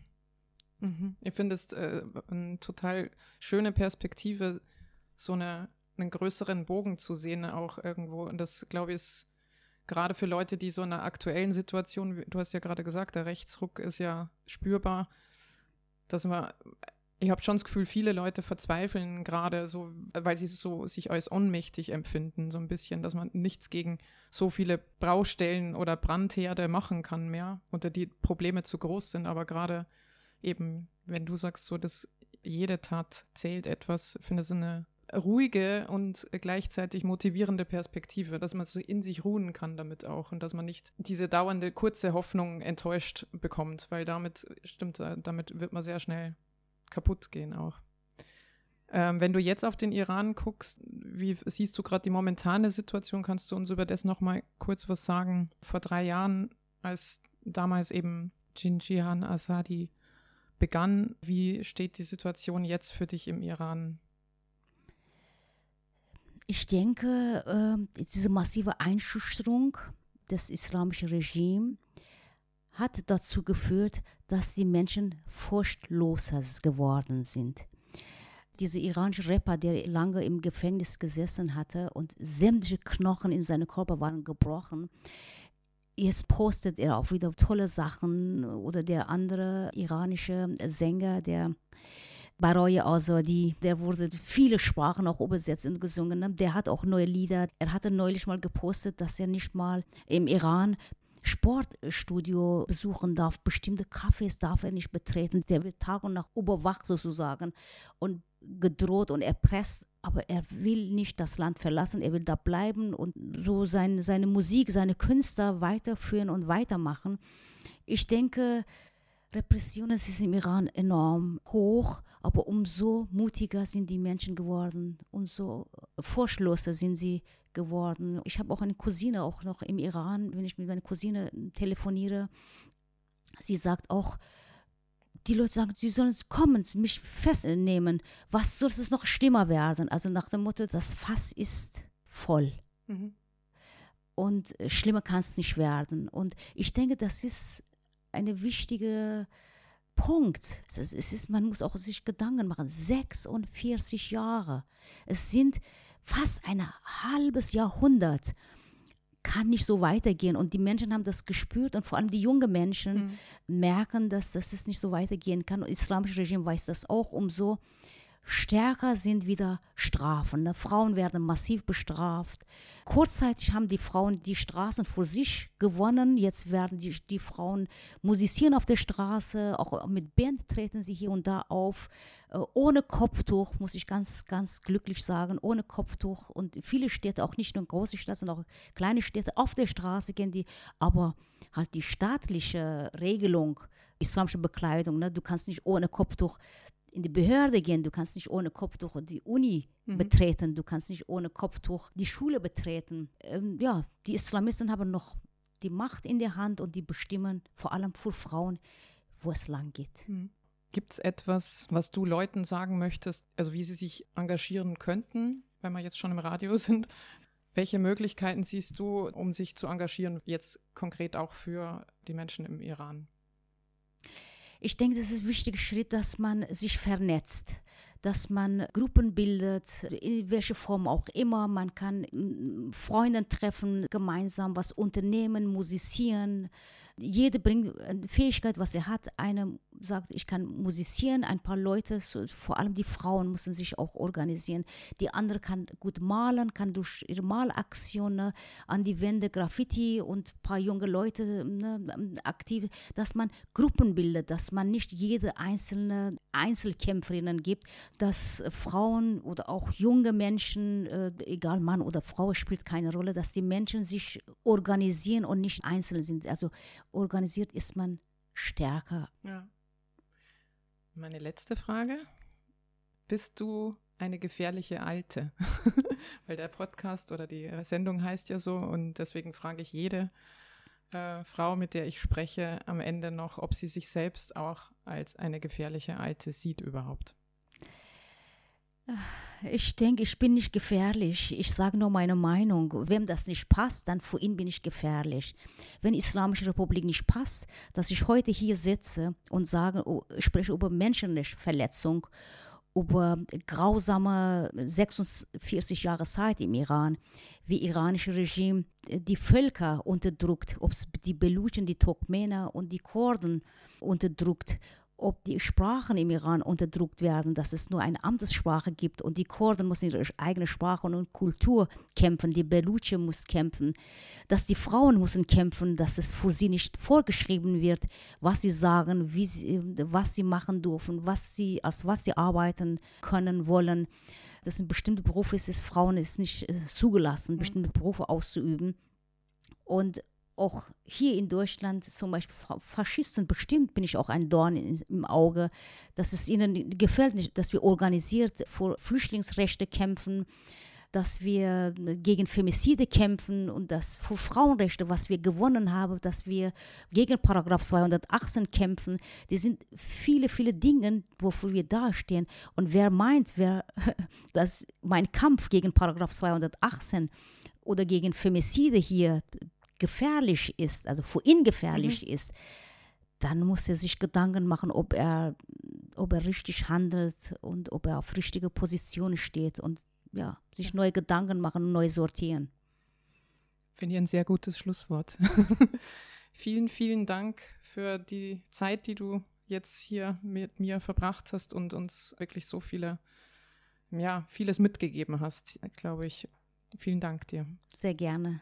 Ich finde es eine total schöne Perspektive, so einen größeren Bogen zu sehen auch irgendwo. Und das, glaube ich, ist gerade für Leute, die so in einer aktuellen Situation, du hast ja gerade gesagt, der Rechtsruck ist ja spürbar, ich habe schon das Gefühl, viele Leute verzweifeln gerade so, weil sie so sich als ohnmächtig empfinden, so ein bisschen, dass man nichts gegen so viele Baustellen oder Brandherde machen kann mehr oder die Probleme zu groß sind. Aber gerade eben, wenn du sagst, so, dass jede Tat zählt etwas, finde ich, eine ruhige und gleichzeitig motivierende Perspektive, dass man so in sich ruhen kann damit auch und dass man nicht diese dauernde kurze Hoffnung enttäuscht bekommt, weil damit wird man sehr schnell kaputt gehen auch. Wenn du jetzt auf den Iran guckst, wie siehst du gerade die momentane Situation? Kannst du uns über das nochmal kurz was sagen? Vor 3 Jahren, als damals eben Jinjihan Azadi begann, wie steht die Situation jetzt für dich im Iran? Ich denke, diese massive Einschüchterung des islamischen Regimes hat dazu geführt, dass die Menschen furchtloser geworden sind. Dieser iranische Rapper, der lange im Gefängnis gesessen hatte und sämtliche Knochen in seinem Körper waren gebrochen, jetzt postet er auch wieder tolle Sachen. Oder der andere iranische Sänger, der Baroye Azadi, der wurde viele Sprachen auch übersetzt und gesungen. Der hat auch neue Lieder. Er hatte neulich mal gepostet, dass er nicht mal im Iran Sportstudio besuchen darf. Bestimmte Cafés darf er nicht betreten. Der wird Tag und Nacht überwacht sozusagen und gedroht und erpresst aber er will nicht das Land verlassen, er will da bleiben und so seine Musik, seine Künste weiterführen und weitermachen. Ich denke, Repression ist im Iran enorm hoch, aber umso mutiger sind die Menschen geworden, umso furchtloser sind sie geworden. Ich habe auch eine Cousine auch noch im Iran, wenn ich mit meiner Cousine telefoniere, sie sagt auch, die Leute sagen, sie sollen kommen, mich festnehmen. Was soll es noch schlimmer werden? Also nach dem Motto, das Fass ist voll. Mhm. Und schlimmer kann es nicht werden. Und ich denke, das ist ein wichtiger Punkt. Man muss auch sich Gedanken machen. 46 Jahre. Es sind fast ein halbes Jahrhundert. Kann nicht so weitergehen. Und die Menschen haben das gespürt und vor allem die jungen Menschen merken, dass es nicht so weitergehen kann. Und das islamische Regime weiß das auch. Umso stärker sind wieder Strafen. Ne? Frauen werden massiv bestraft. Kurzzeitig haben die Frauen die Straßen für sich gewonnen. Jetzt werden die Frauen musizieren auf der Straße. Auch mit Band treten sie hier und da auf. Ohne Kopftuch, muss ich ganz, ganz glücklich sagen. Ohne Kopftuch. Und viele Städte, auch nicht nur große Städte, sondern auch kleine Städte, auf der Straße gehen die. Aber halt die staatliche Regelung, islamische Bekleidung, ne? Du kannst nicht ohne Kopftuch in die Behörde gehen, du kannst nicht ohne Kopftuch die Uni betreten, du kannst nicht ohne Kopftuch die Schule betreten. Die Islamisten haben noch die Macht in der Hand und die bestimmen vor allem für Frauen, wo es lang geht. Gibt es etwas, was du Leuten sagen möchtest, also wie sie sich engagieren könnten, wenn wir jetzt schon im Radio sind? Welche Möglichkeiten siehst du, um sich zu engagieren, jetzt konkret auch für die Menschen im Iran? Ich denke, das ist ein wichtiger Schritt, dass man sich vernetzt, dass man Gruppen bildet, in welcher Form auch immer. Man kann Freunde treffen, gemeinsam was unternehmen, musizieren. Jeder bringt eine Fähigkeit, was er hat. Einer sagt, ich kann musizieren. Ein paar Leute, vor allem die Frauen, müssen sich auch organisieren. Die andere kann gut malen, kann durch ihre Malaktionen an die Wände Graffiti und ein paar junge Leute aktiv, dass man Gruppen bildet, dass man nicht jede einzelne Einzelkämpferinnen gibt, dass Frauen oder auch junge Menschen, egal Mann oder Frau, spielt keine Rolle, dass die Menschen sich organisieren und nicht einzeln sind. Also organisiert ist man stärker. Ja. Meine letzte Frage. Bist du eine gefährliche Alte? Weil der Podcast oder die Sendung heißt ja so und deswegen frage ich jede Frau, mit der ich spreche, am Ende noch, ob sie sich selbst auch als eine gefährliche Alte sieht überhaupt. Ich denke, ich bin nicht gefährlich. Ich sage nur meine Meinung. Wem das nicht passt, dann für ihn bin ich gefährlich. Wenn die Islamische Republik nicht passt, dass ich heute hier sitze und spreche über Menschenrechtsverletzung, über grausame 46 Jahre Zeit im Iran, wie iranische Regime die Völker unterdrückt, ob es die Belutschen, die Turkmenen und die Kurden unterdrückt, ob die Sprachen im Iran unterdrückt werden, dass es nur eine Amtssprache gibt und die Kurden müssen ihre eigene Sprache und Kultur kämpfen, die Belutsche muss kämpfen, dass die Frauen müssen kämpfen, dass es für sie nicht vorgeschrieben wird, was sie sagen, was sie machen dürfen, was sie arbeiten können, wollen. Das sind bestimmte Berufe, Frauen ist nicht zugelassen, bestimmte Berufe auszuüben. Und auch hier in Deutschland, zum Beispiel Faschisten, bestimmt bin ich auch ein Dorn im Auge, dass es ihnen gefällt nicht, dass wir organisiert für Flüchtlingsrechte kämpfen, dass wir gegen Femizide kämpfen und dass für Frauenrechte, was wir gewonnen haben, dass wir gegen Paragraph 218 kämpfen. Die sind viele, viele Dinge, wofür wir dastehen. Und wer meint, dass mein Kampf gegen Paragraph 218 oder gegen Femizide hier gefährlich ist, also für ihn gefährlich ist, dann muss er sich Gedanken machen, ob er richtig handelt und ob er auf richtige Position steht und sich neue Gedanken machen und neu sortieren. Finde ich ein sehr gutes Schlusswort. Vielen, vielen Dank für die Zeit, die du jetzt hier mit mir verbracht hast und uns wirklich so vieles mitgegeben hast, glaube ich. Vielen Dank dir. Sehr gerne.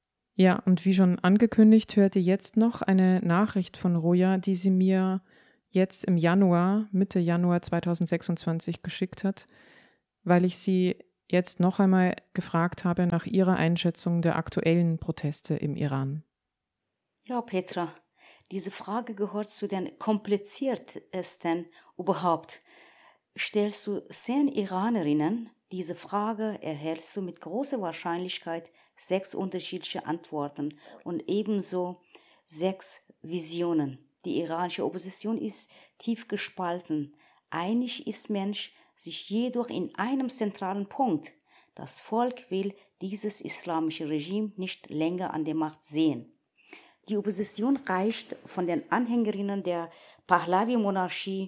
Ja, und wie schon angekündigt, hört ihr jetzt noch eine Nachricht von Roja, die sie mir jetzt im Januar, Mitte Januar 2026 geschickt hat, weil ich sie jetzt noch einmal gefragt habe nach ihrer Einschätzung der aktuellen Proteste im Iran. Ja, Petra, diese Frage gehört zu den kompliziertesten überhaupt. Stellst du 10 Iranerinnen diese Frage, erhältst du mit großer Wahrscheinlichkeit 6 unterschiedliche Antworten und ebenso 6 Visionen. Die iranische Opposition ist tief gespalten. Einig ist Mensch sich jedoch in einem zentralen Punkt. Das Volk will dieses islamische Regime nicht länger an der Macht sehen. Die Opposition reicht von den Anhängerinnen der Pahlavi-Monarchie,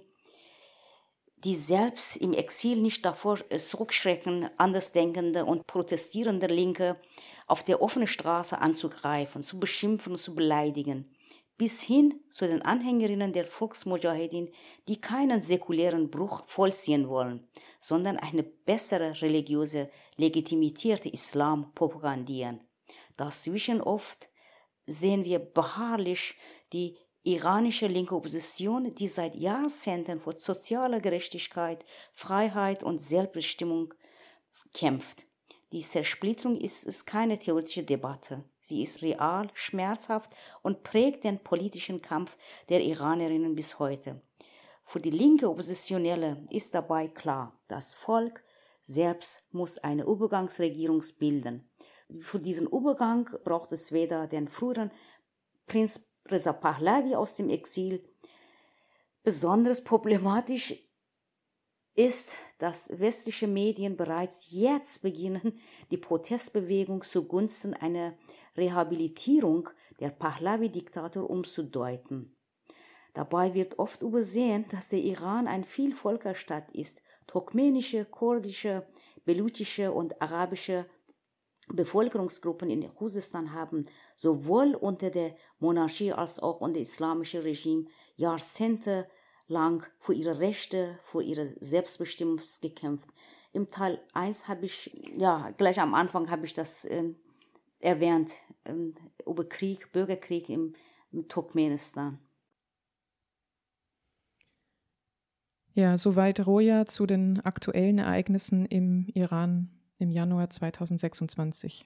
die selbst im Exil nicht davor zurückschrecken, andersdenkende und protestierende Linke auf der offenen Straße anzugreifen, zu beschimpfen, zu beleidigen, bis hin zu den Anhängerinnen der Volksmujahedin, die keinen säkulären Bruch vollziehen wollen, sondern eine bessere religiöse Legitimität Islam propagandieren. Dazwischen oft sehen wir beharrlich die iranische linke Opposition, die seit Jahrzehnten für soziale Gerechtigkeit, Freiheit und Selbstbestimmung kämpft. Die Zersplitterung ist keine theoretische Debatte. Sie ist real, schmerzhaft und prägt den politischen Kampf der Iranerinnen bis heute. Für die linke Oppositionelle ist dabei klar, das Volk selbst muss eine Übergangsregierung bilden. Für diesen Übergang braucht es weder den früheren Prinz Reza Pahlavi aus dem Exil. Besonders problematisch ist, dass westliche Medien bereits jetzt beginnen, die Protestbewegung zugunsten einer Rehabilitierung der Pahlavi-Diktatur umzudeuten. Dabei wird oft übersehen, dass der Iran ein Vielvölkerstaat ist. Turkmenische, kurdische, belutschische und arabische Bevölkerungsgruppen in Khuzestan haben sowohl unter der Monarchie als auch unter dem islamischen Regime jahrzehntelang für ihre Rechte, für ihre Selbstbestimmung gekämpft. Im Teil 1 habe ich, gleich am Anfang habe ich das erwähnt, über Krieg, Bürgerkrieg im Turkmenistan. Ja, soweit Roja zu den aktuellen Ereignissen im Iran im Januar 2026.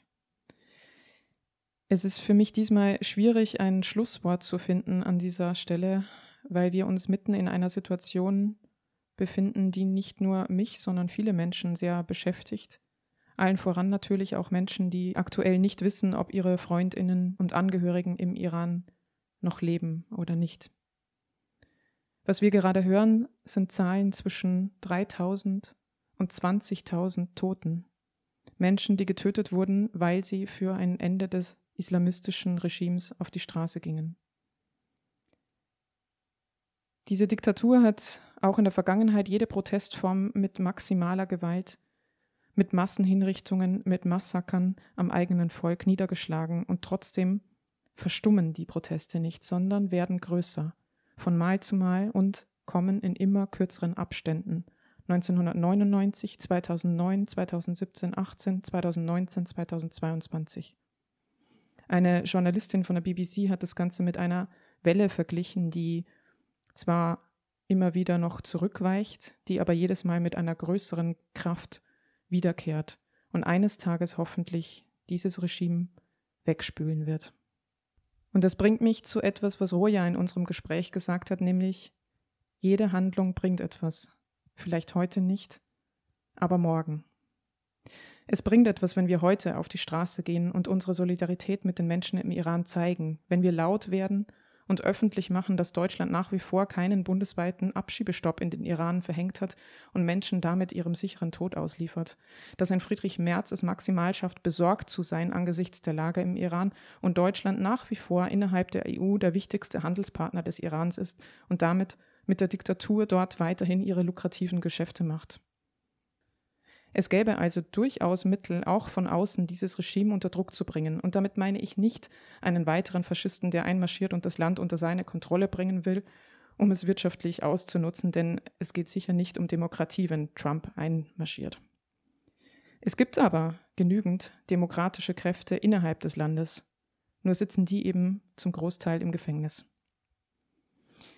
Es ist für mich diesmal schwierig, ein Schlusswort zu finden an dieser Stelle, weil wir uns mitten in einer Situation befinden, die nicht nur mich, sondern viele Menschen sehr beschäftigt. Allen voran natürlich auch Menschen, die aktuell nicht wissen, ob ihre Freundinnen und Angehörigen im Iran noch leben oder nicht. Was wir gerade hören, sind Zahlen zwischen 3.000 und 20.000 Toten. Menschen, die getötet wurden, weil sie für ein Ende des islamistischen Regimes auf die Straße gingen. Diese Diktatur hat auch in der Vergangenheit jede Protestform mit maximaler Gewalt, mit Massenhinrichtungen, mit Massakern am eigenen Volk niedergeschlagen und trotzdem verstummen die Proteste nicht, sondern werden größer, von Mal zu Mal und kommen in immer kürzeren Abständen. 1999, 2009, 2017, 18, 2019, 2022. Eine Journalistin von der BBC hat das Ganze mit einer Welle verglichen, die zwar immer wieder noch zurückweicht, die aber jedes Mal mit einer größeren Kraft wiederkehrt und eines Tages hoffentlich dieses Regime wegspülen wird. Und das bringt mich zu etwas, was Roja in unserem Gespräch gesagt hat, nämlich jede Handlung bringt etwas. Vielleicht heute nicht, aber morgen. Es bringt etwas, wenn wir heute auf die Straße gehen und unsere Solidarität mit den Menschen im Iran zeigen, wenn wir laut werden und öffentlich machen, dass Deutschland nach wie vor keinen bundesweiten Abschiebestopp in den Iran verhängt hat und Menschen damit ihrem sicheren Tod ausliefert, dass ein Friedrich Merz es maximal schafft, besorgt zu sein angesichts der Lage im Iran und Deutschland nach wie vor innerhalb der EU der wichtigste Handelspartner des Irans ist und damit mit der Diktatur dort weiterhin ihre lukrativen Geschäfte macht. Es gäbe also durchaus Mittel, auch von außen dieses Regime unter Druck zu bringen. Und damit meine ich nicht einen weiteren Faschisten, der einmarschiert und das Land unter seine Kontrolle bringen will, um es wirtschaftlich auszunutzen, denn es geht sicher nicht um Demokratie, wenn Trump einmarschiert. Es gibt aber genügend demokratische Kräfte innerhalb des Landes, nur sitzen die eben zum Großteil im Gefängnis.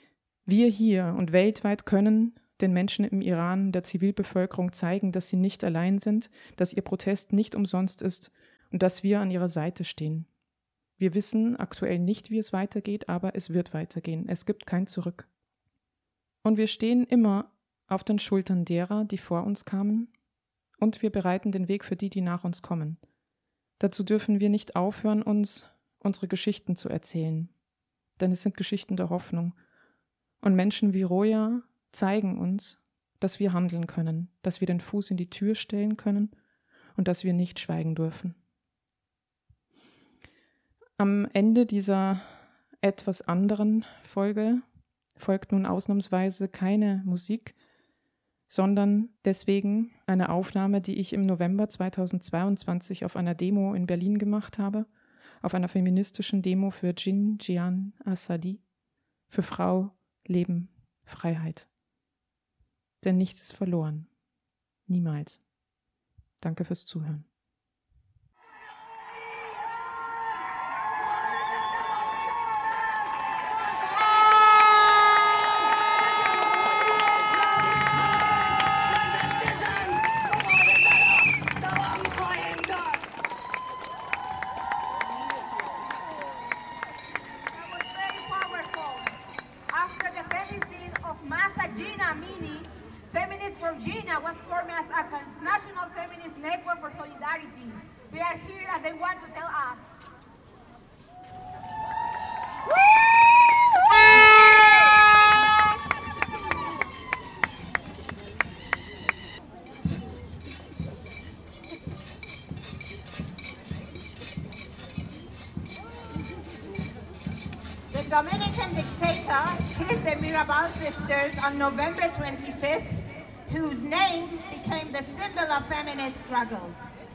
Wir hier und weltweit können den Menschen im Iran, der Zivilbevölkerung zeigen, dass sie nicht allein sind, dass ihr Protest nicht umsonst ist und dass wir an ihrer Seite stehen. Wir wissen aktuell nicht, wie es weitergeht, aber es wird weitergehen. Es gibt kein Zurück. Und wir stehen immer auf den Schultern derer, die vor uns kamen, und wir bereiten den Weg für die, die nach uns kommen. Dazu dürfen wir nicht aufhören, uns unsere Geschichten zu erzählen, denn es sind Geschichten der Hoffnung. Und Menschen wie Roja zeigen uns, dass wir handeln können, dass wir den Fuß in die Tür stellen können und dass wir nicht schweigen dürfen. Am Ende dieser etwas anderen Folge folgt nun ausnahmsweise keine Musik, sondern deswegen eine Aufnahme, die ich im November 2022 auf einer Demo in Berlin gemacht habe, auf einer feministischen Demo für Jin Jian Azadi, für Frau, Leben, Freiheit. Denn nichts ist verloren. Niemals. Danke fürs Zuhören. The Dominican dictator killed the Mirabal sisters on November 25th, whose name became the symbol of feminist struggles.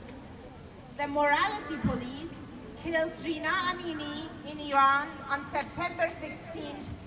The morality police killed Jina Amini in Iran on September 16,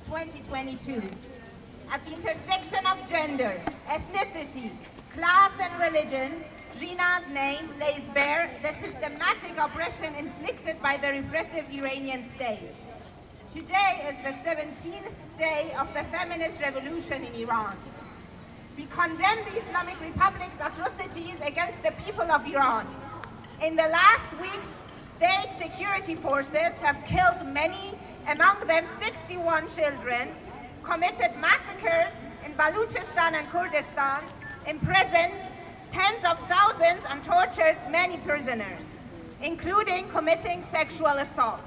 2022. At the intersection of gender, ethnicity, class, and religion, Jina's name lays bare the systematic oppression inflicted by the repressive Iranian state. Today is the 17th day of the feminist revolution in Iran. We condemn the Islamic Republic's atrocities against the people of Iran. In the last weeks, state security forces have killed many, among them 61 children, committed massacres in Baluchistan and Kurdistan, imprisoned tens of thousands and tortured many prisoners, including committing sexual assault.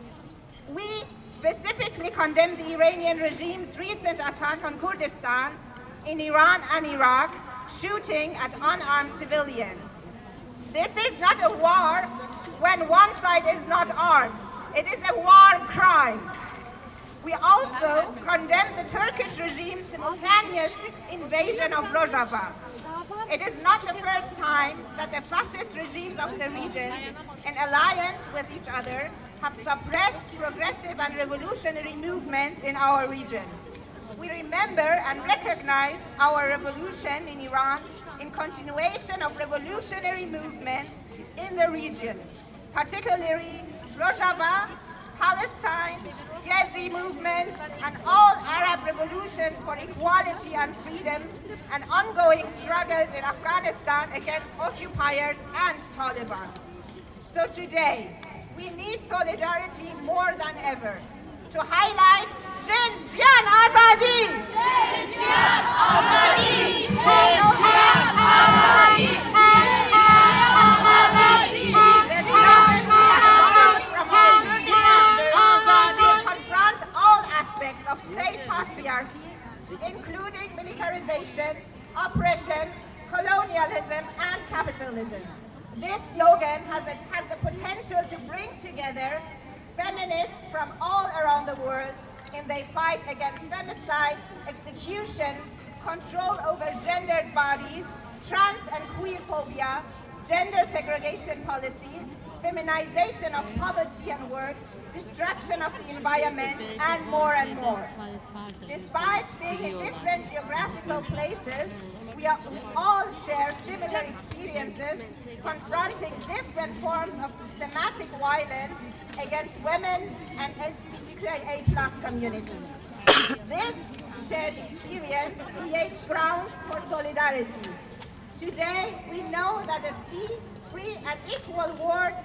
We specifically condemn the Iranian regime's recent attack on Kurdistan in Iran and Iraq, shooting at unarmed civilians. This is not a war when one side is not armed. It is a war crime. We also condemn the Turkish regime's simultaneous invasion of Rojava. It is not the first time that the fascist regimes of the region, in alliance with each other, have suppressed progressive and revolutionary movements in our region. We remember and recognize our revolution in Iran in continuation of revolutionary movements in the region, particularly Rojava, Palestine, Gezi movement, and all Arab revolutions for equality and freedom, and ongoing struggles in Afghanistan against occupiers and Taliban. So today, we need solidarity more than ever to highlight Jin Jian Azadi! Jin Jian Azadi! Jin Jian Azadi! Confront all aspects of state patriarchy, including militarization, oppression, colonialism, and capitalism. This slogan has the potential to bring together feminists from all around the world in their fight against femicide, execution, control over gendered bodies, trans and queer phobia, gender segregation policies, feminization of poverty and work, destruction of the environment, and more and more. Despite being in different geographical places, we all share similar experiences confronting different forms of systematic violence against women and LGBTQIA+ communities. This shared experience creates grounds for solidarity. Today, we know that a free and equal world